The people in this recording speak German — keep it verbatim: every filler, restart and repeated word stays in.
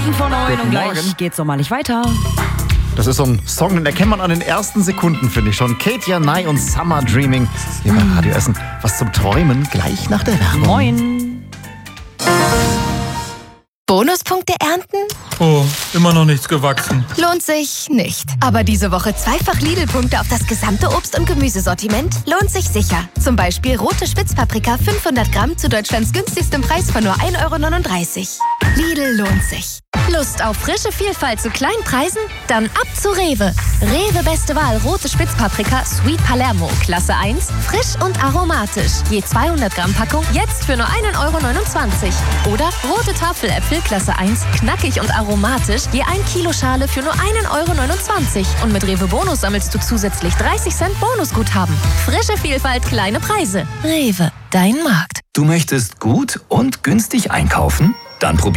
Minuten vor neun Guten und gleich Morgen. geht's sommerlich weiter. Das ist so ein Song, den erkennt man an den ersten Sekunden, finde ich schon. Katja Nye und Summer Dreaming hier bei Radio Essen. Was zum Träumen gleich nach der Werbung. Moin. Bonuspunkte ernten? Oh, immer noch nichts gewachsen. Lohnt sich nicht. Aber diese Woche zweifach Lidl-Punkte auf das gesamte Obst- und Gemüsesortiment lohnt sich sicher. Zum Beispiel rote Spitzpaprika fünfhundert Gramm zu Deutschlands günstigstem Preis von nur ein Euro neununddreißig. Lidl lohnt sich. Lust auf frische Vielfalt zu kleinen Preisen? Dann ab zu Rewe. Rewe beste Wahl rote Spitzpaprika Sweet Palermo Klasse eins, frisch und aromatisch. Je zweihundert Gramm Packung jetzt für nur ein Euro neunundzwanzig. Oder rote Tafeläpfel Klasse eins, knackig und aromatisch, je ein Kilo Schale für nur ein Euro neunundzwanzig. Und mit Rewe Bonus sammelst du zusätzlich dreißig Cent Bonusguthaben. Frische Vielfalt, kleine Preise. Rewe, dein Markt. Du möchtest gut und günstig einkaufen? Dann probier